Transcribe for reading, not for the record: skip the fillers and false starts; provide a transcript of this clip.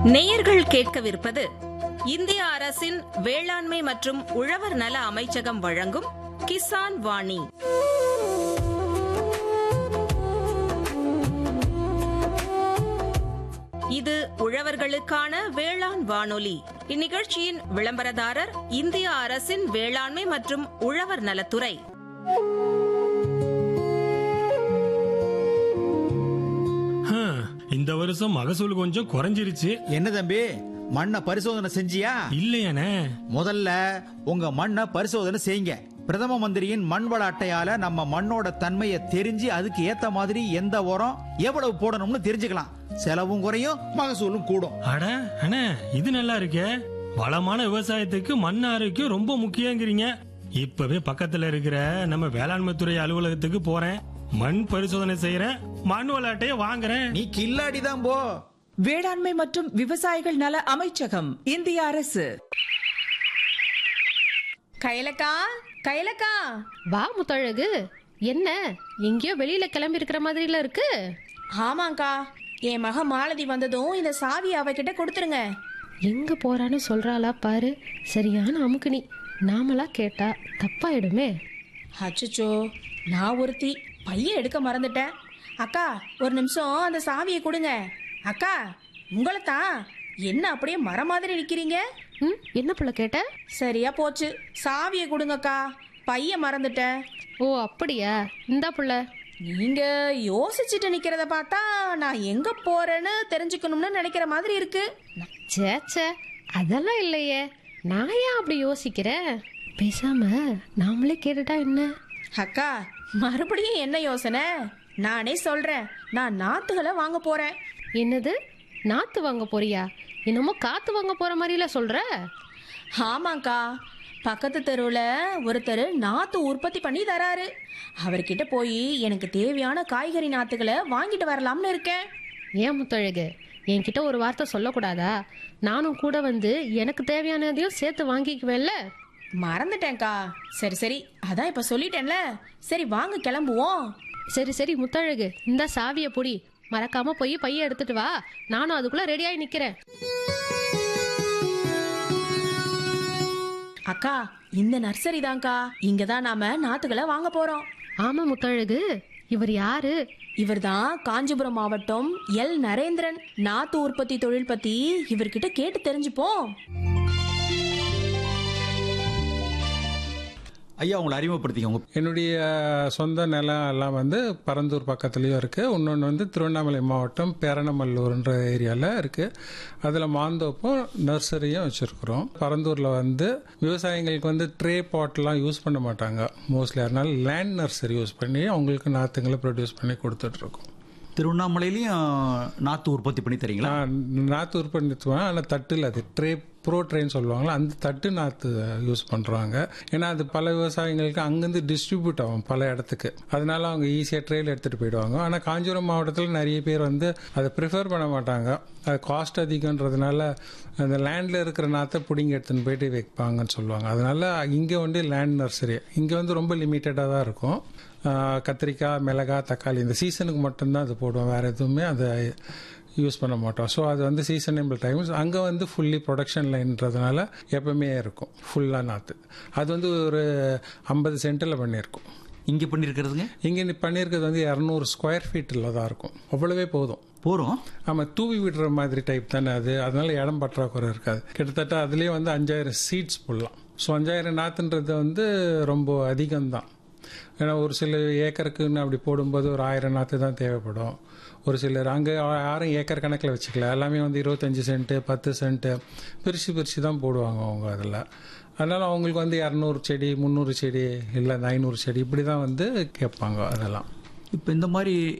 நேயர்கள் கேட்கவிருப்பது இந்திய அரசின் வேளாண்மை மற்றும் உழவர் நல அமைச்சகம் வழங்கும் கிசான் வாணி. இது உழவர்களுக்கான வேளாண் வானொலி. இந்நிகழ்ச்சியின் விளம்பரதாரர் இந்திய அரசின் வேளாண்மை மற்றும் உழவர் நலத்துறை. இந்த வருஷம் மகசூல் கொஞ்சம் குறைஞ்சிருச்சு. என்ன தம்பி, மண்ணை பரிசோதனை செஞ்சியா? இல்லையானே. முதல்ல உங்க மண்ணை பரிசோதனை செய்யுங்க. பிரதம மந்திரியின் மண் வள அட்டையால நம்ம மண்ணோட தன்மையை தெரிஞ்சு அதுக்கு ஏத்த மாதிரி எந்த உரம் எவ்வளவு போடணும்னு தெரிஞ்சுக்கலாம். செலவும் குறையும், மகசூலும் கூடும். அட அண்ணே, இது நல்லா இருக்கே. வளமான விவசாயத்துக்கு மண் ஆரோக்கியம் ரொம்ப முக்கியங்கிறீங்க. இப்பவே பக்கத்துல இருக்கிற நம்ம வேளாண்மை துறை அலுவலகத்துக்கு போறேன், மண் பரிசோதனை செய்யறேன், மண் வள அட்டையை வாங்குறேன். நீ கில்லாடிதான் போ. வேளாண்மை மற்றும் விவசாயிகள் நல அமைச்சகம், இந்திய அரசு. கைலக்கா கைலக்கா, வா முத்தழகு. என்ன எங்கேயோ வெளியில கிளம்பி இருக்கிற மாதிரில இருக்கு? ஆமாங்கா, என் மக மாலதி வந்ததும் இந்த சாவியை அவகிட்ட கொடுத்துருங்க. எங்க போறான்னு சொல்றாளா பாரு. சரியான அமுக்குனி. நாமளா கேட்டா தப்பாயிடுமே. அச்சச்சோ, நான் ஒருத்தி பையன் எடுக்க மறந்துட்டேன். அக்கா, ஒரு நிமிஷம் அந்த சாவியை கொடுங்க. அக்கா, உங்களை தான். என்ன அப்படியே மரம் மாதிரி நிக்கிறீங்க? என்ன புள்ள கேட்ட? சரியா போச்சு, சாவியை கொடுங்கக்கா, பையன் மறந்துட்டேன். ஓ அப்படியா, இந்தா புள்ள. நீங்க யோசிச்சுட்டு நிக்கிறத பார்த்தா நான் எங்க போறேன்னு தெரிஞ்சுக்கணும்னு நினைக்கிற மாதிரி இருக்கு. சேச்சே, அதெல்லாம் இல்லையே. நான் ஏன் அப்படி யோசிக்கிறேன்? பேசாம நாமளே கேட்டுட்டா என்ன? அக்கா, மறுபடியும் என்ன யோசனை? நானே சொல்றேன், நான் நாத்துகளை வாங்க போறேன். என்னது, நாத்து வாங்க போறியா? என்னமோ காத்து வாங்க போற மாதிரில சொல்ற. ஆமாக்கா, பக்கத்து தெருவில் ஒருத்தர் நாத்து உற்பத்தி பண்ணி தராரு. அவர்கிட்ட போய் எனக்கு தேவையான காய்கறி நாத்துகளை வாங்கிட்டு வரலாம்னு இருக்கேன். ஏன் முத்தழகு, என்கிட்ட ஒரு வார்த்தை சொல்லக்கூடாதா? நானும் கூட வந்து எனக்கு தேவையானதையும் சேர்த்து வாங்கிக்குவேன்ல. மறந்துட்டேன்க்கா. சரி சரி, அதான் இப்ப சொல்லிட்டேன்ல. சரி வாங்க கிளம்புவோம். சரி சரி முத்தழகு, இந்த சாவிய பொடி. மறக்காம போய் பைய எடுத்துட்டு வா. நானும் அதுக்குள்ள ரெடியாகி நிக்கிறேன். அக்கா, இந்த நர்சரி தான்க்கா. இங்கதான் நாம நாத்துகளை வாங்க போறோம். ஆமா முத்தழகு, இவர் யாரு? இவர்தான் காஞ்சிபுரம் மாவட்டம் எல் நரேந்திரன். நாத்து உற்பத்தி தொழில் பத்தி இவர்கிட்ட கேட்டு தெரிஞ்சுப்போம். ஐயா, உங்களை அறிமுகப்படுத்திக்கோங்க. என்னுடைய சொந்த நிலம் எல்லாம் வந்து பரந்தூர் பக்கத்துலேயும் இருக்குது. இன்னொன்று வந்து திருவண்ணாமலை மாவட்டம் பேரணமல்லூர்ன்ற ஏரியாவில் இருக்குது. அதில் மாந்தோப்பும் நர்சரியும் வச்சுருக்குறோம். பரந்தூரில் வந்து விவசாயிகளுக்கு வந்து ட்ரே பாட்லாம் யூஸ் பண்ண மாட்டாங்க மோஸ்ட்லி. அதனால லேண்ட் நர்சரி யூஸ் பண்ணி அவங்களுக்கு நாற்றுங்களை ப்ரொடியூஸ் பண்ணி கொடுத்துட்ருக்கோம். திருவண்ணாமலையிலையும் நாத்து உற்பத்தி பண்ணி தரீங்களா? நாற்று உற்பத்தி, ஆனால் தட்டில் அது ட்ரே ப்ரோ ட்ரெயின் சொல்லுவாங்களா, அந்த தட்டு நாற்று யூஸ் பண்ணுறாங்க. ஏன்னா அது பல விவசாயிகளுக்கு அங்கேருந்து டிஸ்ட்ரிபியூட் ஆகும் பல இடத்துக்கு. அதனால அவங்க ஈஸியாக ட்ரெயில் எடுத்துகிட்டு போயிடுவாங்க. ஆனால் காஞ்சிபுரம் மாவட்டத்தில் நிறைய பேர் வந்து அதை ப்ரிஃபர் பண்ண மாட்டாங்க. அது காஸ்ட் அதிகன்றதுனால அந்த லேண்டில் இருக்கிற நாற்றை பிடிங்கி எடுத்துன்னு போயிட்டு வைப்பாங்கன்னு சொல்லுவாங்க. அதனால இங்கே வந்து லேண்ட் நர்சரி இங்கே வந்து ரொம்ப லிமிட்டடாக தான் இருக்கும். கத்திரிக்காய், மிளகாய், தக்காளி இந்த சீசனுக்கு மட்டும்தான் அது போடுவோம். வேறு எதுவுமே அதை யூஸ் பண்ண மாட்டோம். ஸோ அது வந்து சீசனபிள் டைம்ஸ். அங்கே வந்து ஃபுல்லி ப்ரொடக்ஷன் லைன்றதுனால எப்பவுமே இருக்கும் ஃபுல்லாக நாற்று. அது வந்து ஒரு 50 சென்ட்டில் பண்ணியிருக்கோம். இங்கே பண்ணியிருக்கிறதுங்க? இங்கே பண்ணியிருக்கிறது வந்து 200 ஸ்கொயர் ஃபீட்டில் தான் இருக்கும். அவ்வளவே போதும். போகிறோம். ஆமாம், தூவி விடுற மாதிரி டைப் தானே அது. அதனால இடம் பற்றாக்குறை இருக்காது. கிட்டத்தட்ட அதுலேயே வந்து 5000 சீட்ஸ் போடலாம். ஸோ 5000 நாற்றுன்றது வந்து ரொம்ப அதிகம்தான். ஏன்னா ஒரு சில ஏக்கருக்குன்னு அப்படி போடும்போது ஒரு 1000 நாற்று தான் தேவைப்படும். ஒரு சிலர் அங்கே யாரும் ஏக்கர் கணக்கில் வச்சுக்கல. எல்லாமே வந்து 25 சென்ட்டு 10 சென்ட்டு பிரித்து தான் போடுவாங்க அவங்க அதில். அதனால் அவங்களுக்கு வந்து 200 செடி 300 செடி இல்லை 500 செடி இப்படி தான் வந்து கேட்பாங்க அதெல்லாம். இப்போ இந்த மாதிரி